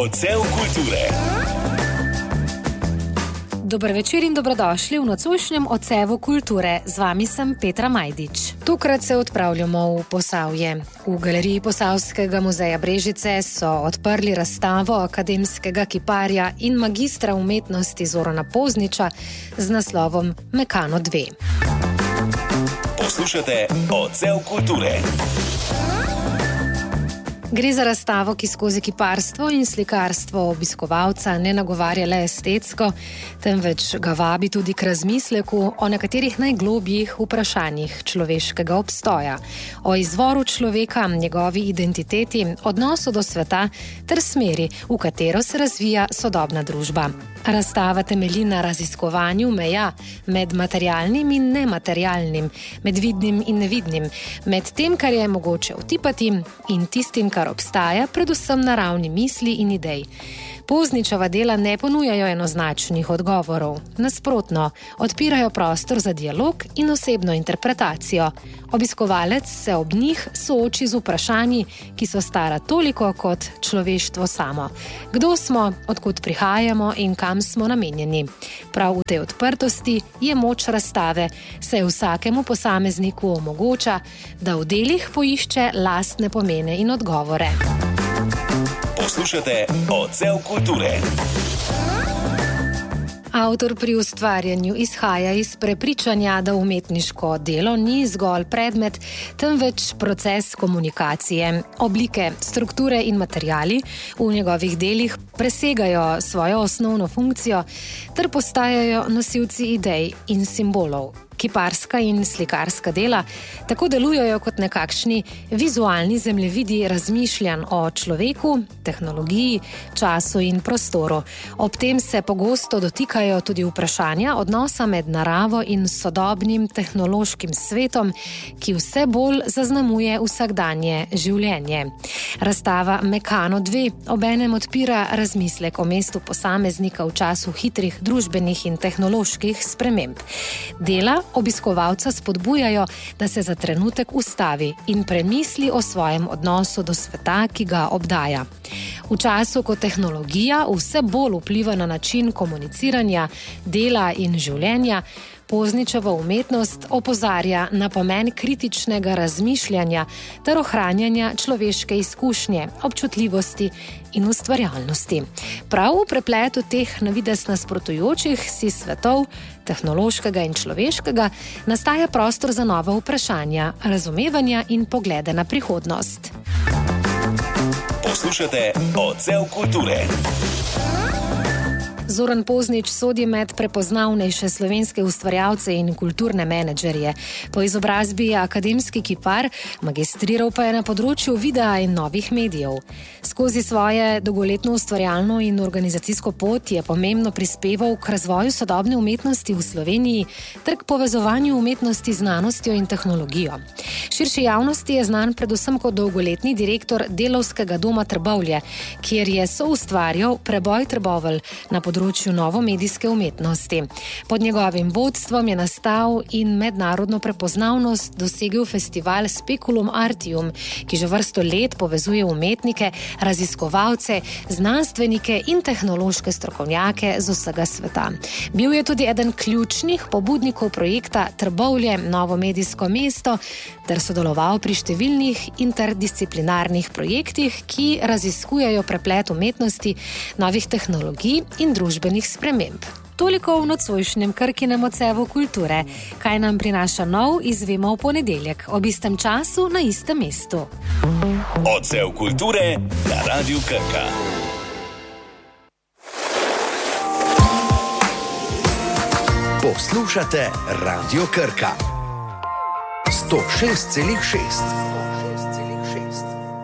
Odsev kulture. Dober večer in dobrodošli v nocojšnjem Odsevu kulture. Z vami sem Petra Majdič. Tokrat se odpravljamo v Posavje. V galeriji Posavskega muzeja Brežice so odprli razstavo akademskega kiparja in magistra umetnosti Zorana Pozniča z naslovom Mekano 2. Poslušate Odsev kulture. Gre za razstavo, ki skozi kiparstvo in slikarstvo obiskovalca ne nagovarja le estetsko, temveč ga vabi tudi k razmisleku o nekaterih najglobjih vprašanjih človeškega obstoja, o izvoru človeka, njegovi identiteti, odnosu do sveta ter smeri, v katero se razvija sodobna družba. Razstava temelji na raziskovanju meja med materialnim in nematerialnim, med vidnim in nevidnim, med tem, kar je mogoče otipati in tistim, kar obstaja, predvsem na ravni misli in idej. Pozničeva dela ne ponujajo enoznačnih odgovorov. Nasprotno, odpirajo prostor za dialog in osebno interpretacijo. Obiskovalec se ob njih sooči z vprašanji, ki so stara toliko kot človeštvo samo. Kdo smo, odkud prihajamo in kam smo namenjeni? Prav v tej odprtosti je moč razstave, saj vsakemu posamezniku omogoča, da v delih poišče lastne pomene in odgovore. Poslušate Odsev kulture. Avtor pri ustvarjanju izhaja iz prepričanja, da umetniško delo ni zgolj predmet, temveč proces komunikacije. Oblike, strukture in materiali v njegovih delih presegajo svojo osnovno funkcijo ter postajajo nosilci idej in simbolov. Kiparska in slikarska dela tako delujejo kot nekakšni vizualni zemljevidi razmišljanj o človeku, tehnologiji, času in prostoru. Ob tem se pogosto dotikajo tudi vprašanja odnosa med naravo in sodobnim tehnološkim svetom, ki vse bolj zaznamuje vsakdanje življenje. Razstava Mekano 2 obenem odpira razmislek o mestu posameznika v času hitrih družbenih in tehnoloških sprememb. Dela obiskovalca spodbujajo, da se za trenutek ustavi in premisli o svojem odnosu do sveta, ki ga obdaja. V času, ko tehnologija vse bolj vpliva na način komuniciranja, dela in življenja, Pozničeva umetnost opozarja na pomen kritičnega razmišljanja ter ohranjanja človeške izkušnje, občutljivosti in ustvarjalnosti. Prav v prepletu teh navidez nasprotujočih si svetov, tehnološkega in človeškega, nastaja prostor za nova vprašanja, razumevanja in poglede na prihodnost. Poslušate Odsev kulture. Zoran Poznič sodi med prepoznavnejše slovenske ustvarjalce in kulturne menedžerje. Po izobrazbi je akademski kipar, magistriral pa je na področju videa in novih medijev. Skozi svoje dolgoletno ustvarjalno in organizacijsko pot je pomembno prispeval k razvoju sodobne umetnosti v Sloveniji ter k povezovanju umetnosti z znanostjo in tehnologijo. Širši javnosti je znan predvsem kot dolgoletni direktor Delavskega doma Trbovlje, kjer je soustvarjal Preboj Trbovelj na področju novomedijske umetnosti. Pod njegovim vodstvom je nastal in mednarodno prepoznavnost dosegel festival Speculum Artium, ki že vrsto let povezuje umetnike, raziskovalce, znanstvenike in tehnološke strokovnjake z vsega sveta. Bil je tudi eden ključnih pobudnikov projekta Trbovlje novomedijsko mesto ter sodeloval pri številnih interdisciplinarnih projektih, ki raziskujejo preplet umetnosti, novih tehnologij in družbenih sprememb. Toliko v nocojšnjem Krkinem Odsevu kulture. Kaj nam prinaša nov, izvemo v ponedeljek, ob istem času na istem mestu. Odsev kulture na Radiu Krka. Poslušate Radio Krka 106,6.